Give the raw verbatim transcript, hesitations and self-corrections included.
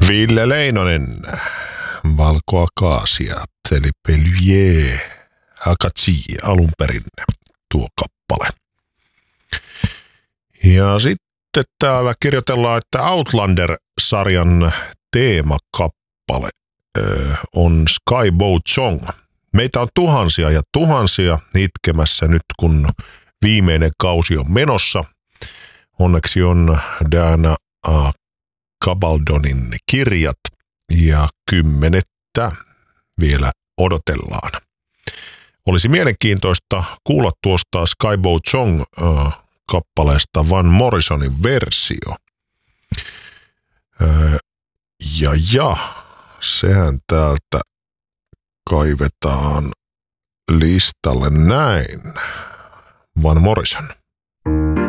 Ville Leinonen, Valkoakaasiat, eli Pelvier Akazie alun perin tuo kappale. Ja sitten täällä kirjoitellaan, että Outlander-sarjan teemakappale ö, on Skyboat Song. Meitä on tuhansia ja tuhansia itkemässä nyt, kun viimeinen kausi on menossa. Onneksi on Diana Gabaldonin kirjat ja kymmenettä vielä odotellaan. Olisi mielenkiintoista kuulla tuosta Skyboat Song-kappaleesta Van Morrisonin versio. Ja ja, sehän täältä kaivetaan listalle näin. Van Morrison.